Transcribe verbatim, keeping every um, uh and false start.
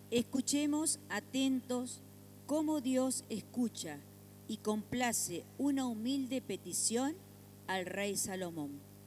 Escuchemos atentos cómo Dios escucha y complace una humilde petición al rey Salomón.